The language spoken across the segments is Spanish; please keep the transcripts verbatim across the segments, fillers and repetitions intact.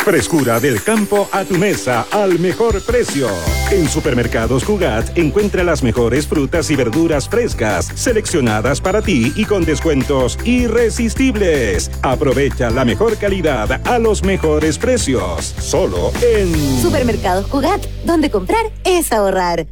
Frescura del campo a tu mesa al mejor precio. En Supermercados Cugat encuentra las mejores frutas y verduras frescas, seleccionadas para ti y con descuentos irresistibles. Aprovecha la mejor calidad a los mejores precios. Solo en Supermercados Cugat, donde comprar es ahorrar.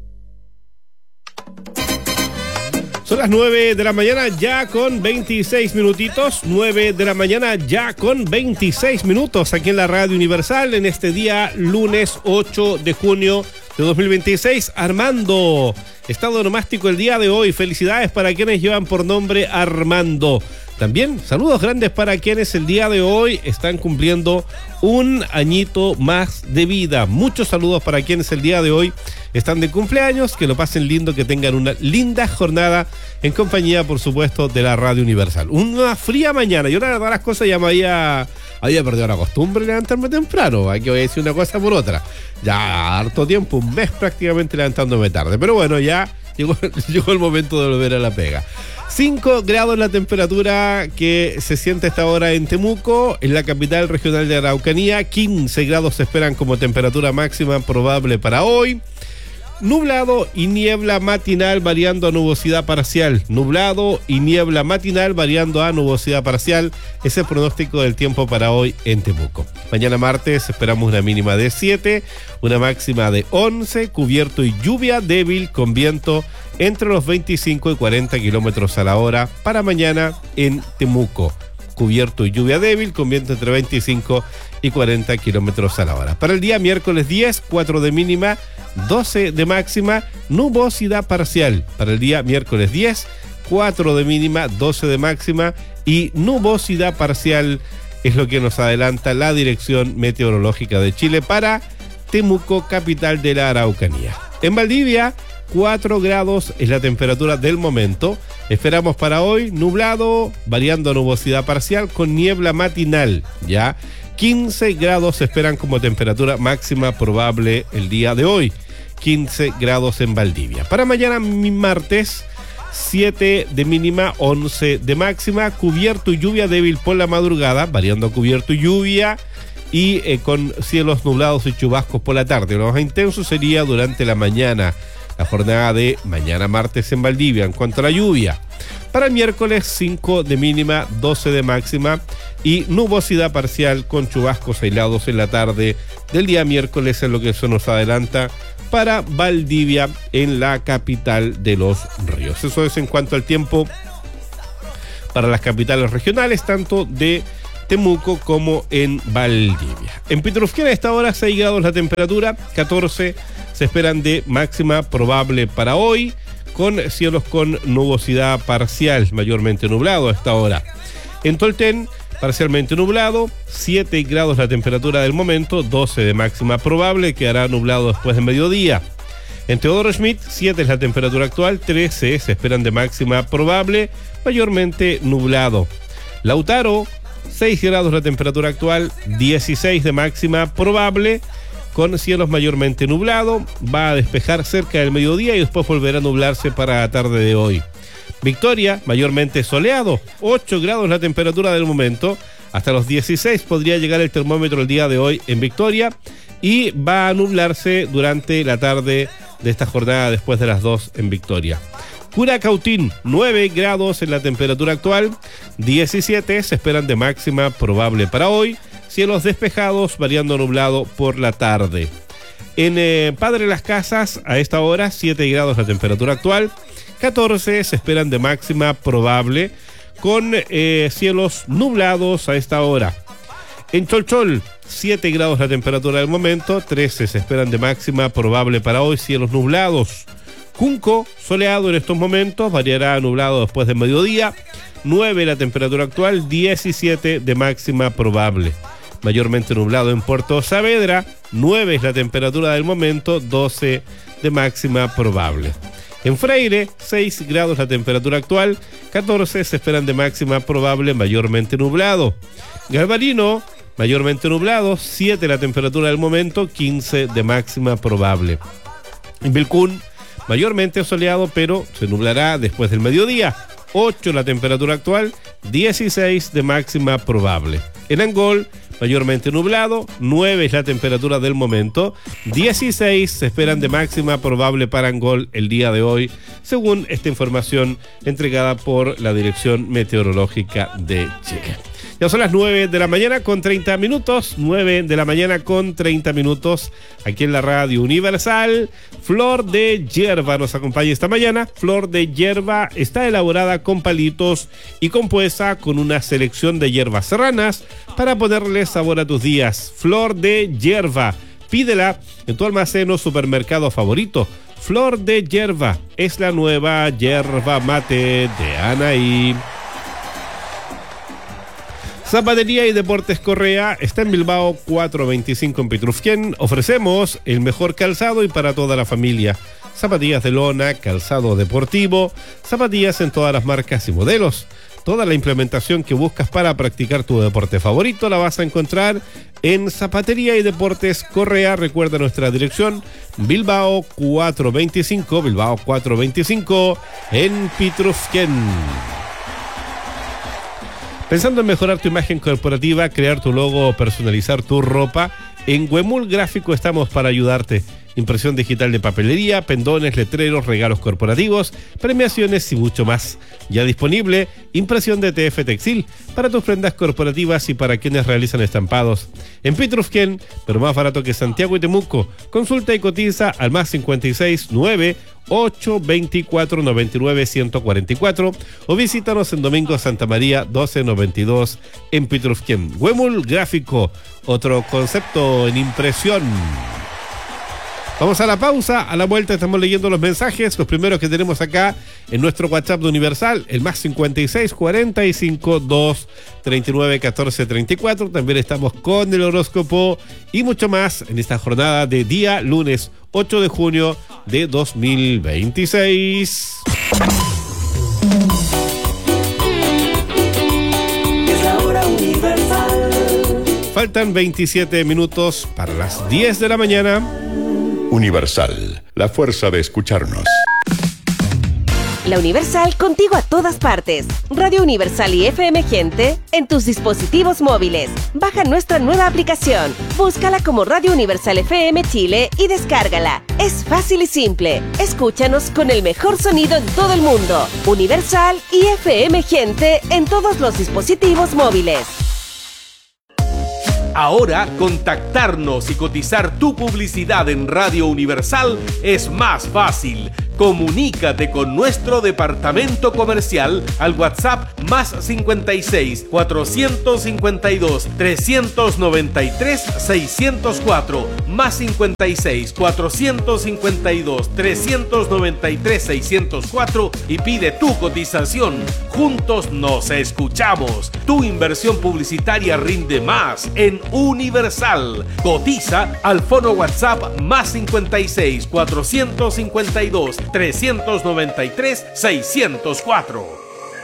Son las nueve de la mañana ya con veintiséis minutitos, nueve de la mañana ya con veintiséis minutos aquí en la Radio Universal en este día lunes ocho de junio de dos mil veintiséis. Armando, estado onomástico el día de hoy, felicidades para quienes llevan por nombre Armando. También saludos grandes para quienes el día de hoy están cumpliendo un añito más de vida. Muchos saludos para quienes el día de hoy están de cumpleaños, que lo pasen lindo, que tengan una linda jornada en compañía, por supuesto, de la Radio Universal. Una fría mañana. Yo la verdad las cosas ya me había, había perdido la costumbre de levantarme temprano. Hay que decir una cosa por otra. Ya harto tiempo, un mes prácticamente levantándome tarde. Pero bueno, ya llegó, llegó el momento de volver a la pega. cinco grados la temperatura que se siente esta hora en Temuco, en la capital regional de Araucanía. quince grados se esperan como temperatura máxima probable para hoy. Nublado y niebla matinal variando a nubosidad parcial. Nublado y niebla matinal variando a nubosidad parcial. Ese es el pronóstico del tiempo para hoy en Temuco. Mañana martes esperamos una mínima de siete, una máxima de once, cubierto y lluvia débil con viento entre los veinticinco y cuarenta kilómetros a la hora para mañana en Temuco. Cubierto y lluvia débil con viento entre veinticinco y cuarenta kilómetros a la hora. Para el día miércoles diez, cuatro de mínima, doce de máxima, nubosidad parcial. Para el día miércoles diez, cuatro de mínima, doce de máxima y nubosidad parcial es lo que nos adelanta la Dirección Meteorológica de Chile para Temuco, capital de la Araucanía. En Valdivia, cuatro grados es la temperatura del momento. Esperamos para hoy nublado, variando a nubosidad parcial con niebla matinal, ¿ya? quince grados se esperan como temperatura máxima probable el día de hoy. quince grados en Valdivia. Para mañana martes, siete de mínima, once de máxima, cubierto y lluvia débil por la madrugada, variando a cubierto y lluvia, y eh, con cielos nublados y chubascos por la tarde. Lo más intenso sería durante la mañana, la jornada de mañana martes en Valdivia. En cuanto a la lluvia, para el miércoles cinco de mínima, doce de máxima y nubosidad parcial con chubascos aislados en la tarde del día miércoles, es lo que se nos adelanta para Valdivia en la capital de los ríos. Eso es en cuanto al tiempo para las capitales regionales, tanto de Temuco como en Valdivia. En Petrufquera a esta hora seis grados la temperatura, catorce se esperan de máxima probable para hoy, con cielos con nubosidad parcial, mayormente nublado a esta hora. En Tolten, parcialmente nublado, siete grados la temperatura del momento, doce de máxima probable, quedará nublado después de mediodía. En Teodoro Schmidt, siete es la temperatura actual, trece se esperan de máxima probable, mayormente nublado. Lautaro, seis grados la temperatura actual, dieciséis de máxima probable, con cielos mayormente nublado, va a despejar cerca del mediodía y después volverá a nublarse para la tarde de hoy. Victoria, mayormente soleado, ocho grados la temperatura del momento, hasta los dieciséis podría llegar el termómetro el día de hoy en Victoria y va a nublarse durante la tarde de esta jornada después de las dos en Victoria. Curacautín, nueve grados en la temperatura actual, diecisiete se esperan de máxima probable para hoy, cielos despejados, variando nublado por la tarde. En eh, Padre Las Casas, a esta hora, siete grados la temperatura actual, catorce se esperan de máxima probable, con eh, cielos nublados a esta hora. En Cholchol, siete grados la temperatura del momento, trece se esperan de máxima probable para hoy, cielos nublados. Junco, soleado en estos momentos, variará a nublado después del mediodía, nueve la temperatura actual, diecisiete de máxima probable. Mayormente nublado en Puerto Saavedra, nueve es la temperatura del momento, doce de máxima probable. En Freire, seis grados la temperatura actual, catorce se esperan de máxima probable, mayormente nublado. Galvarino, mayormente nublado, siete la temperatura del momento, quince de máxima probable. En Vilcún, mayormente soleado, pero se nublará después del mediodía, ocho la temperatura actual, dieciséis de máxima probable. En Angol, mayormente nublado, nueve es la temperatura del momento, dieciséis se esperan de máxima probable para Angol el día de hoy, según esta información entregada por la Dirección Meteorológica de Chile. Ya son las nueve de la mañana con treinta minutos, nueve de la mañana con treinta minutos, aquí en la Radio Universal. Flor de hierba nos acompaña esta mañana. Flor de hierba está elaborada con palitos y compuesta con una selección de hierbas serranas para ponerle sabor a tus días. Flor de hierba, pídela en tu almacén o supermercado favorito. Flor de hierba es la nueva yerba mate de Anaí. Zapatería y Deportes Correa está en Bilbao cuatrocientos veinticinco en Pitrufquén. Ofrecemos el mejor calzado y para toda la familia. Zapatillas de lona, calzado deportivo, zapatillas en todas las marcas y modelos. Toda la implementación que buscas para practicar tu deporte favorito la vas a encontrar en Zapatería y Deportes Correa. Recuerda nuestra dirección, Bilbao cuatrocientos veinticinco, Bilbao cuatrocientos veinticinco en Pitrufquén. Pensando en mejorar tu imagen corporativa, crear tu logo o personalizar tu ropa, en Huemul Gráfico estamos para ayudarte. Impresión digital de papelería, pendones, letreros, regalos corporativos, premiaciones y mucho más. Ya disponible, impresión de T F Textil para tus prendas corporativas y para quienes realizan estampados. En Pitrufquén, pero más barato que Santiago y Temuco. Consulta y cotiza al más cincuenta y seis nueve ocho veinticuatro noventa y nueve ciento cuarenta y cuatro o visítanos en Domingo Santa María doce noventa y dos en Pitrufquén. Huemul Gráfico, otro concepto en impresión. Vamos a la pausa, a la vuelta estamos leyendo los mensajes, los primeros que tenemos acá en nuestro WhatsApp de Universal, el más cincuenta y seis cuarenta y cinco dos treinta y nueve catorce treinta y cuatro. También estamos con el horóscopo y mucho más en esta jornada de día lunes ocho de junio de dos mil veintiséis. Es la hora Universal. Faltan veintisiete minutos para las diez de la mañana. Universal, la fuerza de escucharnos. La Universal contigo a todas partes. Radio Universal y F M Gente en tus dispositivos móviles. Baja nuestra nueva aplicación. Búscala como Radio Universal F M Chile y descárgala. Es fácil y simple. Escúchanos con el mejor sonido en todo el mundo. Universal y F M Gente en todos los dispositivos móviles. Ahora, contactarnos y cotizar tu publicidad en Radio Universal es más fácil. Comunícate con nuestro departamento comercial al WhatsApp más cincuenta y seis cuatrocientos cincuenta y dos trescientos noventa y tres seiscientos cuatro, más cincuenta y seis cuatrocientos cincuenta y dos trescientos noventa y tres seiscientos cuatro y pide tu cotización. Juntos nos escuchamos. Tu inversión publicitaria rinde más en Universal. Cotiza al fono WhatsApp más cincuenta y seis cuatrocientos cincuenta y dos trescientos noventa y tres seiscientos cuatro.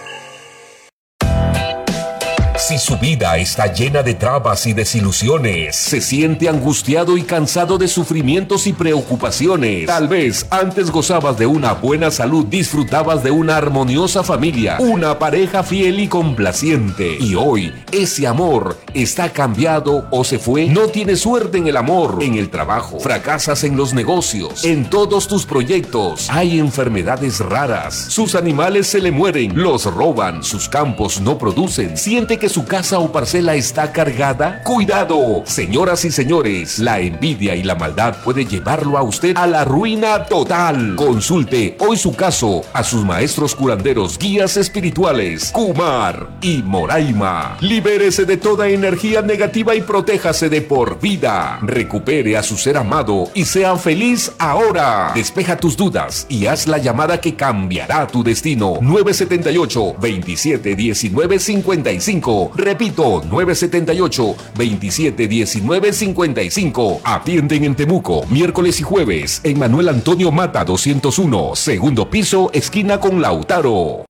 Si su vida está llena de trabas y desilusiones, se siente angustiado y cansado de sufrimientos y preocupaciones. Tal vez antes gozabas de una buena salud, disfrutabas de una armoniosa familia, una pareja fiel y complaciente. Y hoy, ese amor está cambiado o se fue. No tienes suerte en el amor, en el trabajo, fracasas en los negocios, en todos tus proyectos. Hay enfermedades raras, sus animales se le mueren, los roban, sus campos no producen. Siente que su casa o parcela está cargada. ¡Cuidado! Señoras y señores, la envidia y la maldad puede llevarlo a usted a la ruina total. Consulte hoy su caso a sus maestros curanderos, guías espirituales, Kumar y Moraima. Libérese de toda energía negativa y protéjase de por vida. Recupere a su ser amado y sea feliz ahora. Despeja tus dudas y haz la llamada que cambiará tu destino. nueve siete ocho, veintisiete diecinueve cincuenta y cinco. Repito, nueve siete ocho, veintisiete diecinueve cincuenta y cinco. Atienden en Temuco, miércoles y jueves, en Manuel Antonio Mata doscientos uno, segundo piso, esquina con Lautaro.